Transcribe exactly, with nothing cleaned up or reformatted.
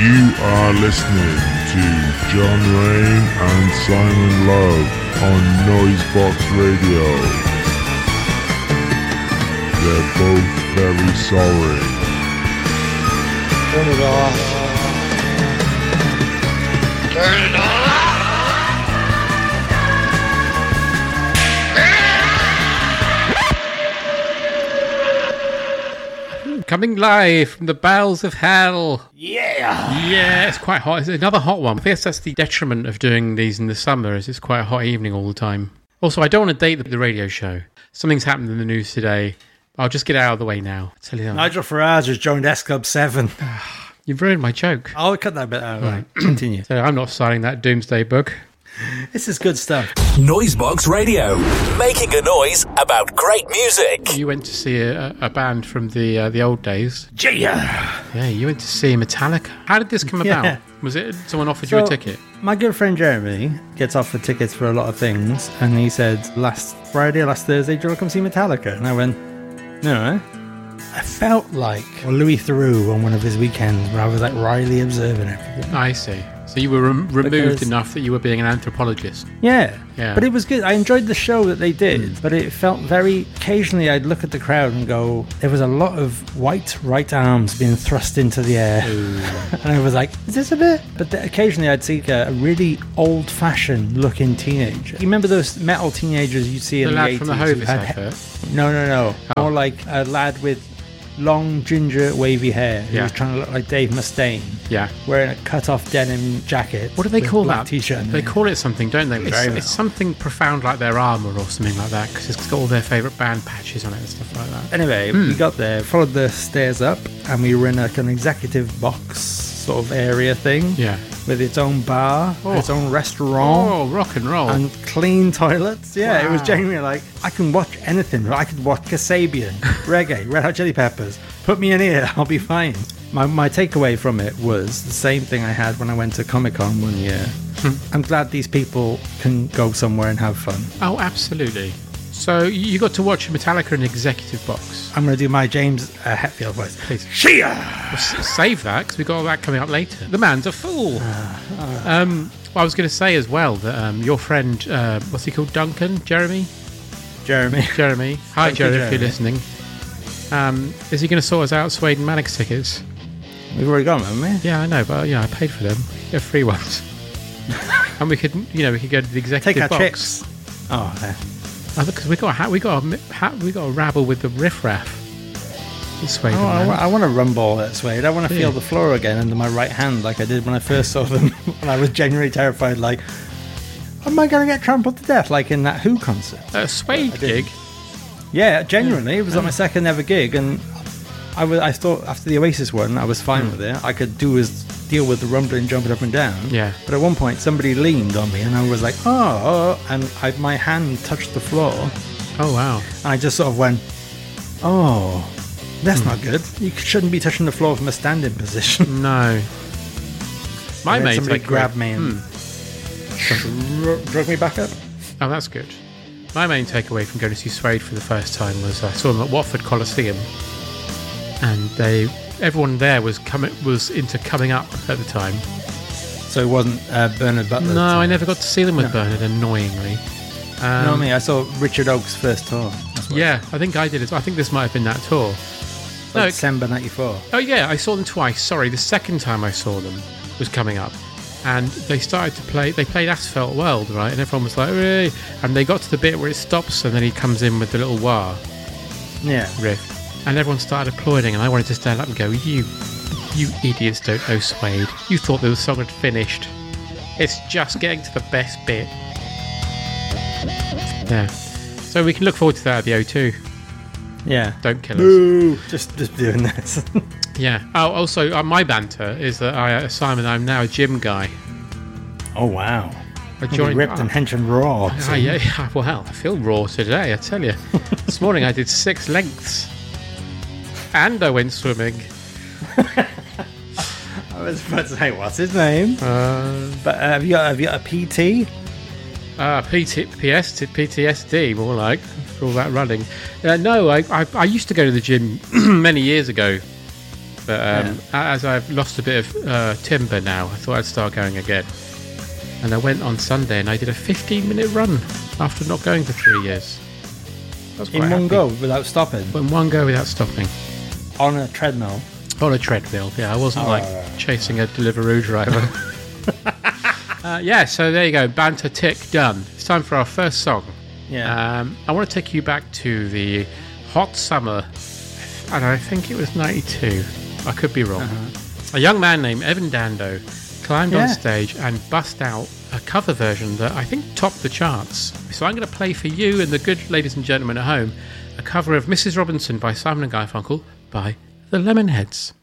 You are listening to John Rain and Simon Love on Noisebox Radio. They're both very sorry. Turn it off. Turn it off. Coming live from the bowels of hell. Yeah. Yeah, it's quite hot. It's another hot one. I guess that's the detriment of doing these in the summer, is it's quite a hot evening all the time. Also, I don't want to date the radio show. Something's happened in the news today. I'll just get out of the way now. I'll tell you that. Nigel Farage has joined S Club seven. You've ruined my joke. I'll cut that bit out. Right. Continue. So I'm not signing that Doomsday book. This is good stuff. Noisebox Radio, making a noise about great music. You went to see a, a band from the uh, the old days. Yeah. Yeah, you went to see Metallica. How did this come Yeah. about? Was it someone offered So, you a ticket? My good friend Jeremy gets offered tickets for a lot of things, and he said last Friday, last Thursday, do you want to come see Metallica? And I went, no. I felt like Louis Theroux on one of his weekends where I was like Riley observing everything. I see. So you were rem- removed Because- enough that you were being an anthropologist. Yeah. Yeah. But it was good. I enjoyed the show that they did, but it felt very... Occasionally I'd look at the crowd and go, there was a lot of white right arms being thrust into the air. And I was like, is this a bit? But the, occasionally I'd see a, a really old-fashioned looking teenager. You remember those metal teenagers you see The in the lad eighties? from the who Hovis had advert. he- No, no, no. Oh. More like a lad with long, ginger, wavy hair who Yeah. was trying to look like Dave Mustaine, Yeah. wearing a cut-off denim jacket. What do they with call black that? T-shirt. They call it something, don't they? It's, Very well. it's something profound like their armour or something like that, because it's got all their favourite band patches on it and stuff like that. Anyway, Hmm. we got there, followed the stairs up, and we were in like an executive box sort of area thing Yeah. with its own bar, Oh. its own restaurant, Oh, rock and roll. and clean toilets. Yeah, it was Wow. genuinely like, I can watch anything. I could watch Kasabian, reggae, Red Hot Chili Peppers. Put me in here, I'll be fine. My, my takeaway from it was the same thing I had when I went to Comic-Con one year. I'm glad these people can go somewhere and have fun. Oh, absolutely. So you got to watch Metallica in an executive box. I'm going to do my James uh, Hetfield voice. Please. Shia! Well, s- save that, because we've got all that coming up later. The man's a fool. Um, well, I was going to say as well that um, your friend, uh, what's he called, Duncan? Jeremy? Jeremy. Jeremy. Hi, Thank you, Jeremy, if you're Jeremy. listening. Um, is he going to sort us out Suede and Mannix tickets? We've already got them, haven't we? Yeah, I know, but you know, I paid for them. They're free ones. And we could, you know, we could go to the executive Take our box. chicks. Oh, yeah. Because we got a ha- we got a, mi- ha- we got a rabble with the riffraff. The Suede Oh, and I, Mannix. wa- I want to rumble that Suede. I want to Yeah. feel the floor again under my right hand like I did when I first saw them. When I was genuinely terrified, like, am I going to get trampled to death like in that Who concert? A Suede I did. gig. Yeah, genuinely. It was like my second ever gig, and I was. I thought after the Oasis one, I was fine with it. I could do is deal with the rumbling, jumping up and down. Yeah. But at one point, somebody leaned on me, and I was like, oh, oh," and I, my hand touched the floor, Oh wow. and I just sort of went, oh, that's not good. You shouldn't be touching the floor from a standing position. No. My And then mate somebody like grabbed me and Hmm. drug me back up. Oh, that's good. My main takeaway from going to see Suede for the first time was I saw them at Watford Coliseum, and they everyone there was coming was into coming up at the time. So it wasn't uh, Bernard Butler. No, I never got to see them with No. Bernard, annoyingly. You Um, know what I mean? I saw Richard Oakes' first tour. That's what- Yeah, I think I did as well. I think this might have been that tour. like No, it- December ninety-four. Oh yeah, I saw them twice. Sorry, the second time I saw them was coming up, and they started to play. They played Asphalt World, right? And everyone was like, "Hooray!" And they got to the bit where it stops, and then he comes in with the little wah Yeah. riff, and everyone started applauding. And I wanted to stand up and go, "You, you idiots don't know Suede. You thought the song had finished. It's just getting to the best bit." Yeah. So we can look forward to that at the O two. Yeah. Don't kill us. Boo! Just, just doing this. Yeah. Oh, also, uh, my banter is that I, uh, Simon, I'm now a gym guy. Oh, wow. I Really joined. ripped and hench and raw. Ah, yeah, yeah. Well, I feel raw today, I tell you. This morning I did six lengths. And I went swimming. I was about to say, what's his name? Uh, But uh, have you got have you got a P T? uh, P T, P S, P T S D, more like, for all that running. Uh, no, I, I, I used to go to the gym many years ago. But um, yeah. as I've lost a bit of uh, timber now, I thought I'd start going again. And I went on Sunday and I did a fifteen minute run after not going for three years. I was quite In one happy. go, without stopping? In one go without stopping. On a treadmill? On a treadmill, yeah. I wasn't oh, like right, right. chasing a Deliveroo driver. uh, yeah, so there you go. Banter tick done. It's time for our first song. Yeah. Um, I want to take you back to the hot summer, and I think it was ninety-two. I could be wrong. Uh-huh. A young man named Evan Dando climbed yeah. on stage and bust out a cover version that I think topped the charts. So I'm going to play for you and the good ladies and gentlemen at home a cover of Missus Robinson by Simon and Garfunkel by the Lemonheads.